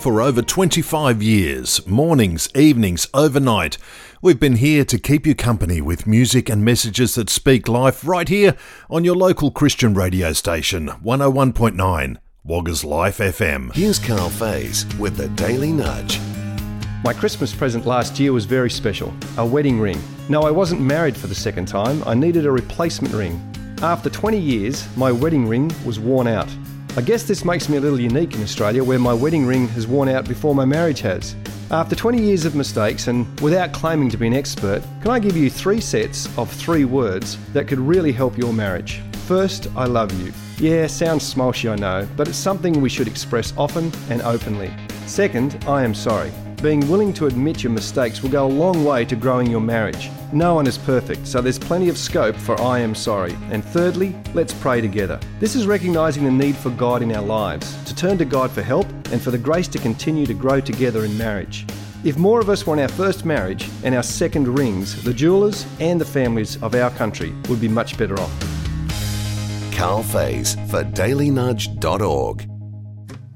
For over 25 years, mornings, evenings, overnight, we've been here to keep you company with music and messages that speak life right here on your local Christian radio station, 101.9 Woggers Life FM. Here's Carl Faze with the Daily Nudge. My Christmas present last year was very special, a wedding ring. No, I wasn't married for the second time, I needed a replacement ring. After 20 years, my wedding ring was worn out. I guess this makes me a little unique in Australia, where my wedding ring has worn out before my marriage has. After 20 years of mistakes, and without claiming to be an expert, can I give you 3 sets of 3 words that could really help your marriage? First, I love you. Yeah, sounds smoshy, I know, but it's something we should express often and openly. Second, I am sorry. Being willing to admit your mistakes will go a long way to growing your marriage. No one is perfect, so there's plenty of scope for I am sorry. And thirdly, let's pray together. This is recognising the need for God in our lives, to turn to God for help and for the grace to continue to grow together in marriage. If more of us want our first marriage and our second rings, the jewellers and the families of our country would be much better off. Carl Faze for dailynudge.org.